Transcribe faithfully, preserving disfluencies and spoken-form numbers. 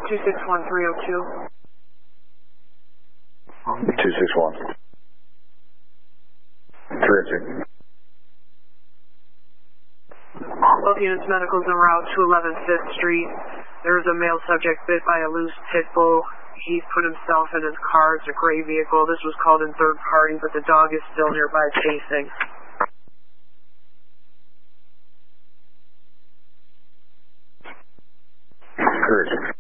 two six one three oh two. two six one. three oh two. Both units, medicals en route to eleven Fifth Street. There is a male subject bit by a loose pit bull. He's put himself in his car. It's a gray vehicle. This was called in third party, but the dog is still nearby chasing. Correct.